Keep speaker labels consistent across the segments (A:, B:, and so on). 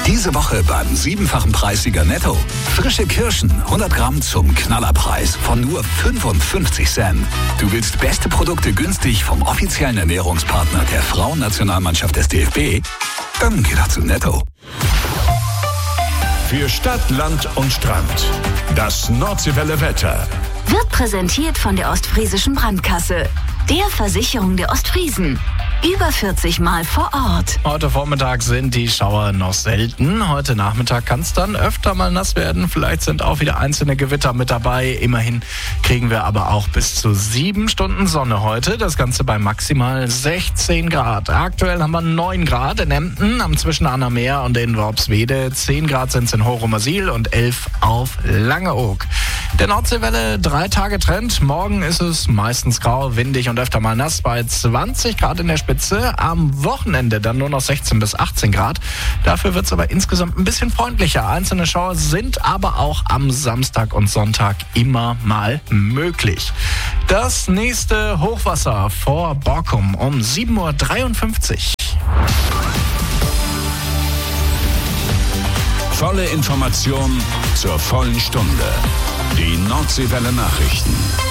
A: Diese Woche beim 7-fachen Preissieger Netto. Frische Kirschen, 100 Gramm zum Knallerpreis von nur 55 Cent. Du willst beste Produkte günstig vom offiziellen Ernährungspartner der Frauennationalmannschaft des DFB? Dann geh doch zu Netto.
B: Für Stadt, Land und Strand. Das Nordseewelle Wetter.
C: Wird präsentiert von der Ostfriesischen Brandkasse, der Versicherung der Ostfriesen. Über 40 Mal vor Ort.
D: Heute Vormittag sind die Schauer noch selten. Heute Nachmittag kann es dann öfter mal nass werden. Vielleicht sind auch wieder einzelne Gewitter mit dabei. Immerhin kriegen wir aber auch bis zu 7 Stunden Sonne heute. Das Ganze bei maximal 16 Grad. Aktuell haben wir 9 Grad in Emden, am Zwischenannermeer und in Worpswede. 10 Grad sind es in Horumersiel und 11 auf Langeoog. Der Nordseewelle 3 Tage Trend. Morgen ist es meistens grau, windig und öfter mal nass bei 20 Grad in der Spitze. Am Wochenende dann nur noch 16 bis 18 Grad. Dafür wird es aber insgesamt ein bisschen freundlicher. Einzelne Schauer sind aber auch am Samstag und Sonntag immer mal möglich. Das nächste Hochwasser vor Borkum um 7.53 Uhr.
B: Volle Information zur vollen Stunde. Die Nordseewelle Nachrichten.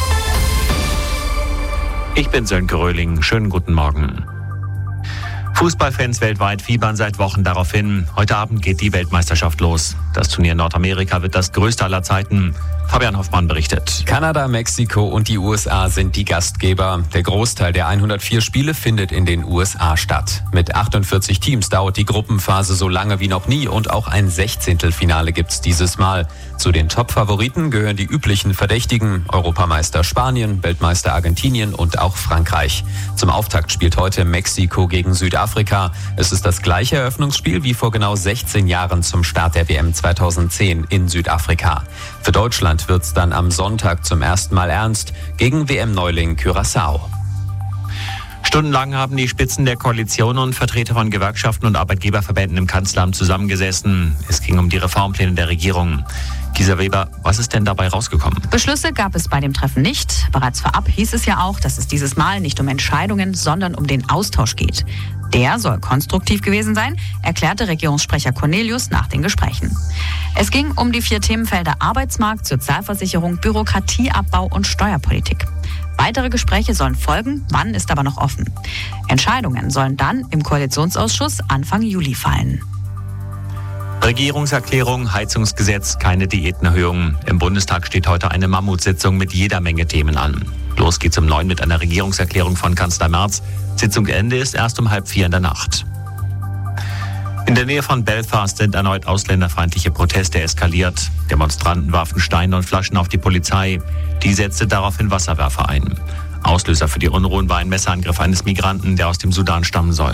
E: Ich bin Sönke Röhling. Schönen guten Morgen. Fußballfans weltweit fiebern seit Wochen darauf hin. Heute Abend geht die Weltmeisterschaft los. Das Turnier in Nordamerika wird das größte aller Zeiten. Fabian Hoffmann berichtet.
F: Kanada, Mexiko und die USA sind die Gastgeber. Der Großteil der 104 Spiele findet in den USA statt. Mit 48 Teams dauert die Gruppenphase so lange wie noch nie und auch ein 16. gibt's dieses Mal. Zu den Top-Favoriten gehören die üblichen Verdächtigen: Europameister Spanien, Weltmeister Argentinien und auch Frankreich. Zum Auftakt spielt heute Mexiko gegen Südafrika. Es ist das gleiche Eröffnungsspiel wie vor genau 16 Jahren zum Start der WM 2010 in Südafrika. Für Deutschland wird's dann am Sonntag zum ersten Mal ernst gegen WM-Neuling Curaçao.
E: Stundenlang haben die Spitzen der Koalition und Vertreter von Gewerkschaften und Arbeitgeberverbänden im Kanzleramt zusammengesessen. Es ging um die Reformpläne der Regierung. Gisa Weber, was ist denn dabei rausgekommen?
G: Beschlüsse gab es bei dem Treffen nicht. Bereits vorab hieß es ja auch, dass es dieses Mal nicht um Entscheidungen, sondern um den Austausch geht. Der soll konstruktiv gewesen sein, erklärte Regierungssprecher Cornelius nach den Gesprächen. Es ging um die 4 Themenfelder Arbeitsmarkt, Sozialversicherung, Bürokratieabbau und Steuerpolitik. Weitere Gespräche sollen folgen, wann ist aber noch offen. Entscheidungen sollen dann im Koalitionsausschuss Anfang Juli fallen.
E: Regierungserklärung, Heizungsgesetz, keine Diätenerhöhung. Im Bundestag steht heute eine Mammutsitzung mit jeder Menge Themen an. Los geht's um 9 mit einer Regierungserklärung von Kanzler Merz. Sitzungsende ist erst um 3:30 in der Nacht. In der Nähe von Belfast sind erneut ausländerfeindliche Proteste eskaliert. Demonstranten warfen Steine und Flaschen auf die Polizei. Die setzte daraufhin Wasserwerfer ein. Auslöser für die Unruhen war ein Messerangriff eines Migranten, der aus dem Sudan stammen soll.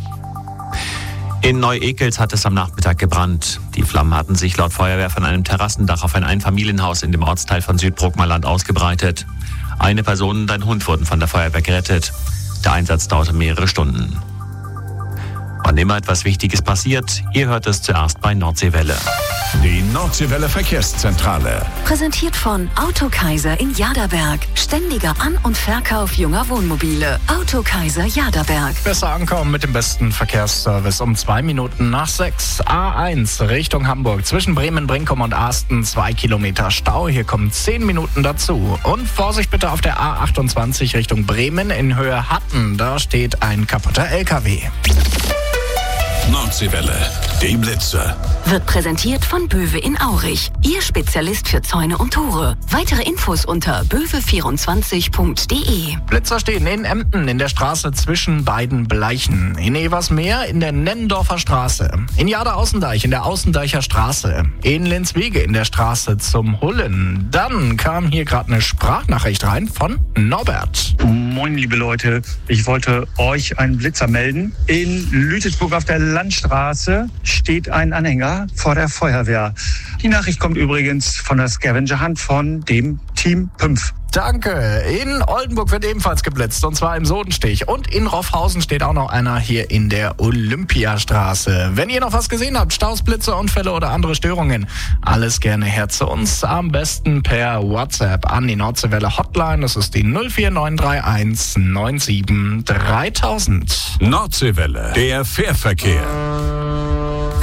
E: In Neu-Ekels hat es am Nachmittag gebrannt. Die Flammen hatten sich laut Feuerwehr von einem Terrassendach auf ein Einfamilienhaus in dem Ortsteil von Südbruckmerland ausgebreitet. Eine Person und ein Hund wurden von der Feuerwehr gerettet. Der Einsatz dauerte mehrere Stunden. Wann immer etwas Wichtiges passiert, ihr hört es zuerst bei Nordseewelle.
B: Die Nordseewelle Verkehrszentrale.
C: Präsentiert von Autokaiser in Jaderberg. Ständiger An- und Verkauf junger Wohnmobile. Autokaiser Jaderberg.
D: Besser ankommen mit dem besten Verkehrsservice um 2 Minuten nach 6. A1 Richtung Hamburg. Zwischen Bremen-Brinkum und Asten 2 Kilometer Stau. Hier kommen 10 Minuten dazu. Und Vorsicht bitte auf der A28 Richtung Bremen in Höhe Hatten. Da steht ein kaputter LKW.
B: Nordseewelle, die Blitze.
C: Wird präsentiert von Böwe in Aurich. Ihr Spezialist für Zäune und Tore. Weitere Infos unter böwe24.de.
D: Blitzer stehen in Emden in der Straße zwischen beiden Bleichen. In Eversmeer in der Nennendorfer Straße. In Jade-Außendeich in der Außendeicher Straße. In Lenzwege in der Straße zum Hullen. Dann kam hier gerade eine Sprachnachricht rein von Norbert.
H: Moin, liebe Leute. Ich wollte euch einen Blitzer melden. In Lütelsburg auf der Landstraße steht ein Anhänger vor der Feuerwehr. Die Nachricht kommt übrigens von der Scavenger Hunt von dem Team 5.
D: Danke. In Oldenburg wird ebenfalls geblitzt, und zwar im Sodenstich. Und in Roffhausen steht auch noch einer hier in der Olympiastraße. Wenn ihr noch was gesehen habt, Staus, Blitze, Unfälle oder andere Störungen, alles gerne her zu uns. Am besten per WhatsApp an die Nordseewelle Hotline. Das ist die 04931 97 3000.
B: Nordseewelle, der Fährverkehr.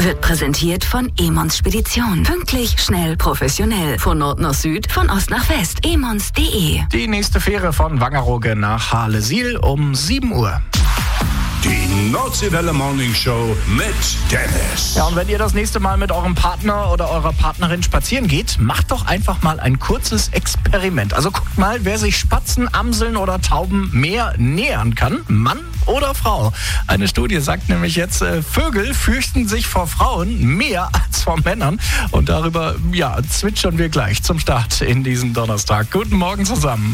C: wird präsentiert von Emons Spedition. Pünktlich, schnell, professionell. Von Nord nach Süd, von Ost nach West. emons.de.
D: Die nächste Fähre von Wangerooge nach Halle-Siel um 7 Uhr.
B: Die Nordseewelle Morning Show mit Dennis.
D: Ja, und wenn ihr das nächste Mal mit eurem Partner oder eurer Partnerin spazieren geht, macht doch einfach mal ein kurzes Experiment. Also guckt mal, wer sich Spatzen, Amseln oder Tauben mehr nähern kann, Mann oder Frau. Eine Studie sagt nämlich jetzt, Vögel fürchten sich vor Frauen mehr als vor Männern. Und darüber, zwitschern wir gleich zum Start in diesem Donnerstag. Guten Morgen zusammen.